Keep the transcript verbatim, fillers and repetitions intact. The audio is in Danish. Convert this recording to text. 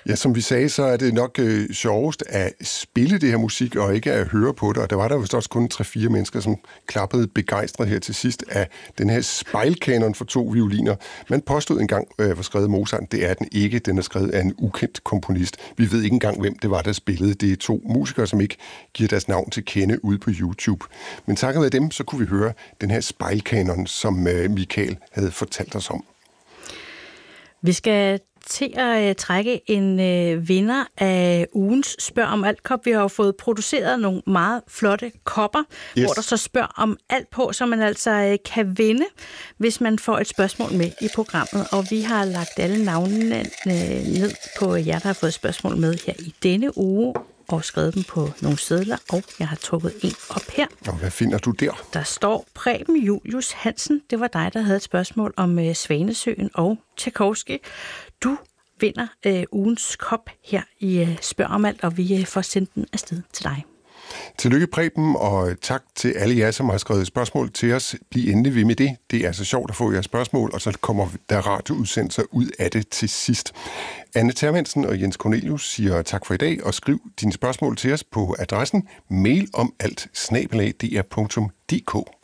Ja, som vi sagde, så er det nok øh, sjovest at spille det her musik, og ikke at høre på det. Og der var der vist også kun tre-fire mennesker, som klappede begejstret her til sidst af den her spejlkanon for to violiner. Man påstod engang, øh, var skrevet Mozart. Det er den ikke. Den er skrevet af en ukendt komponist. Vi ved ikke engang, hvem det var, der spillede. Det er to musikere, som ikke giver deres navn til kende ude på YouTube. Men takket være dem, så kunne vi høre den her spejlkanon, som øh, Michael havde fortalt os om. Vi skal til at uh, trække en uh, vinder af ugens Spørg om alt kop. Vi har jo fået produceret nogle meget flotte kopper, yes. hvor der så spørger om alt på, så man altså uh, kan vinde, hvis man får et spørgsmål med i programmet. Og vi har lagt alle navnene uh, ned på jer, der har fået spørgsmål med her i denne uge, og skrevet dem på nogle sedler, og jeg har trukket en op her. Og hvad finder du der? Der står Preben Julius Hansen. Det var dig, der havde et spørgsmål om uh, Svanesøen og Tchaikovsky. Du vinder uh, ugens kop her i uh, Spørg om alt, og vi uh, får sendt den afsted til dig. Tillykke, Preben, og tak til alle jer, som har skrevet spørgsmål til os. Bliv endelig ved med det. Det er så sjovt at få jeres spørgsmål, og så kommer der radioudsendelser ud af det til sidst. Anne Termansen og Jens Cornelius siger tak for i dag, og skriv dine spørgsmål til os på adressen mailomalt snabel-a d r punktum d k.